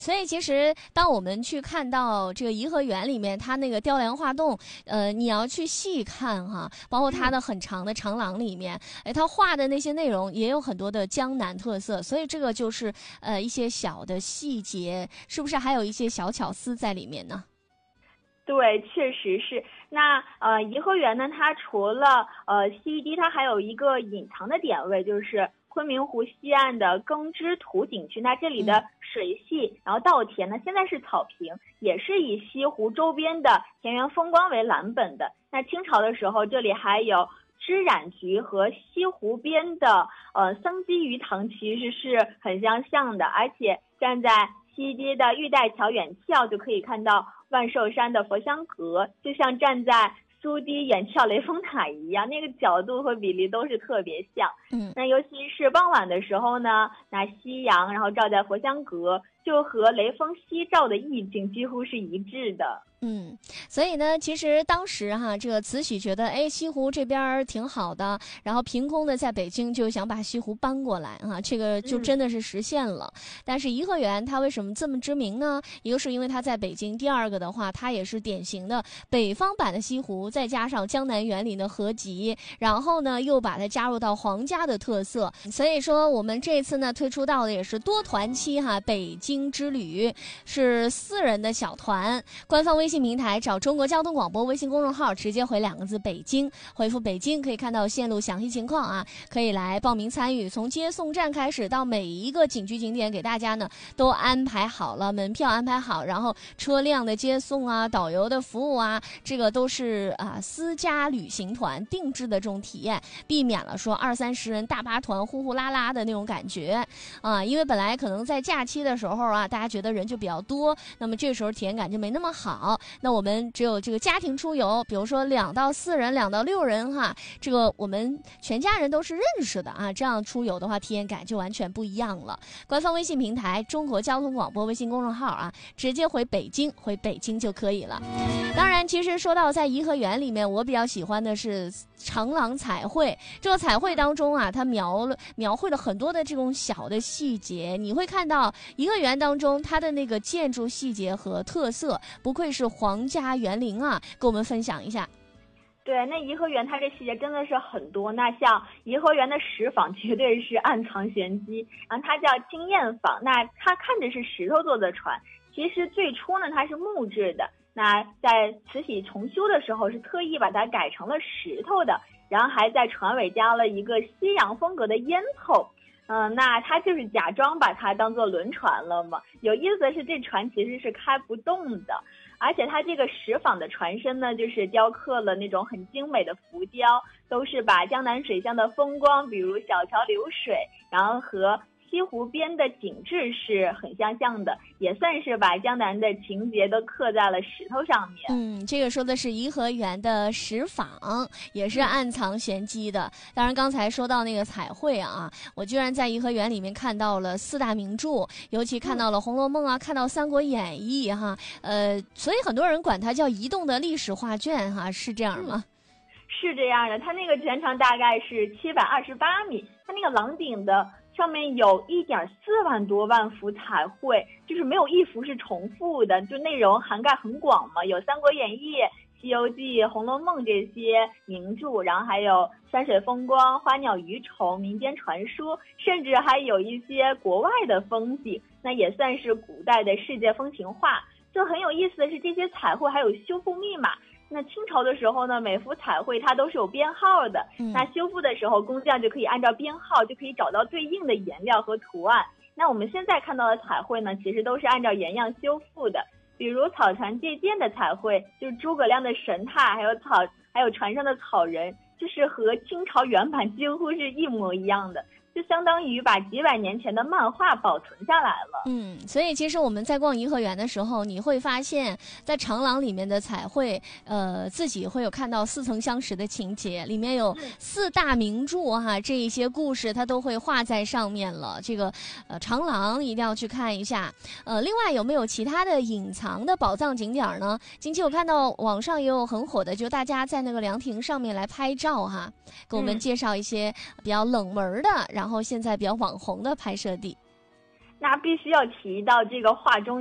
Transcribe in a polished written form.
所以其实当我们去看到这个颐和园里面它那个雕梁画栋，你要去细看哈，包括它的很长的长廊里面，它画的那些内容也有很多的江南特色，所以这个就是一些小的细节，是不是还有一些小巧思在里面呢？ 对，确实是。那颐和园呢，它除了西堤，它还有一个隐藏的点位，就是昆明湖西岸的耕织图景区。那这里的水系，然后稻田呢，现在是草坪，也是以西湖周边的田园风光为蓝本的。那清朝的时候，这里还有织染局和西湖边的僧基鱼塘，其实是很相像的。而且站在西堤的玉带桥远眺，就可以看到万寿山的佛香阁，就像站在苏堤远眺雷峰塔一样，那个角度和比例都是特别像。那尤其是傍晚的时候呢，那夕阳然后照在佛香阁，就和雷锋夕照的意境几乎是一致的。 所以呢，其实当时哈，这个慈禧觉得，西湖这边挺好的，然后凭空的在北京就想把西湖搬过来哈，这个就真的是实现了。但是颐和园它为什么这么知名呢？一个是因为它在北京，第二个的话，它也是典型的北方版的西湖，再加上江南园林的合集，然后呢又把它加入到皇家的特色。所以说我们这次呢推出到的也是多团期哈，北京之旅是4人的小团，官方微信平台找中国交通广播微信公众号，直接回2个字北京，回复北京可以看到线路详细情况啊，可以来报名参与。从接送站开始到每一个景区景点，给大家呢都安排好了，门票安排好，然后车辆的接送啊，导游的服务啊，这个都是私家旅行团定制的这种体验，避免了说20-30人大巴团呼呼啦啦的那种感觉啊，因为本来可能在假期的时候啊，大家觉得人就比较多，那么这时候体验感就没那么好。那我们只有这个家庭出游，比如说2到4人、2到6人哈，这个我们全家人都是认识的啊，这样出游的话体验感就完全不一样了。官方微信平台中国交通广播微信公众号啊，直接回北京就可以了。当然其实说到在颐和园里面，我比较喜欢的是长廊彩绘，这个彩绘当中啊，它描绘了很多的这种小的细节，你会看到颐和园当中它的那个建筑细节和特色，不愧是皇家园林啊，跟我们分享一下。 对，那颐和园它这细节真的是很多。那像颐和园的石坊绝对是暗藏玄机，然后它叫金燕坊，那它看着是石头做的船，其实最初呢它是木质的，那在慈禧重修的时候是特意把它改成了石头的，然后还在船尾加了一个西洋风格的烟囱。那它就是假装把它当做轮船了嘛。有意思的是，这船其实是开不动的，而且它这个石坊的船身呢，就是雕刻了那种很精美的浮雕，都是把江南水乡的风光，比如小桥流水，然后和西湖边的景致是很相像的，也算是把江南的情节都刻在了石头上面。 这个说的是颐和园的石坊，也是暗藏玄机的。当然刚才说到那个彩绘啊，我居然在颐和园里面看到了4大名著，尤其看到了《红楼梦》啊，看到《三国演义》哈，所以很多人管它叫移动的历史画卷哈，是这样吗？ 是这样的，它那个全长大概是728米，它那个廊顶的上面有1.4万多万幅彩绘，就是没有一幅是重复的，就内容涵盖很广嘛，有《三国演义》、《西游记》、《红楼梦》这些名著，然后还有山水风光、花鸟鱼虫、民间传说，甚至还有一些国外的风景，那也算是古代的世界风情画。就很有意思的是，这些彩绘还有修复密码。那清朝的时候呢，每幅彩绘它都是有编号的，那修复的时候工匠就可以按照编号就可以找到对应的颜料和图案。那我们现在看到的彩绘呢，其实都是按照原样修复的，比如草船借箭的彩绘，就是诸葛亮的神态，还有船上的草人，就是和清朝原版几乎是一模一样的，就相当于把几百年前的漫画保存下来了。 所以其实我们在逛颐和园的时候，你会发现在长廊里面的彩绘，自己会有看到似曾相识的情节，里面有4大名著哈，这一些故事它都会画在上面了。这个长廊一定要去看一下。另外有没有其他的隐藏的宝藏景点呢？近期我看到网上也有很火的，就大家在那个凉亭上面来拍照哈，给我们介绍一些比较冷门的，然后现在比较网红的拍摄地。 那必须要提到这个画中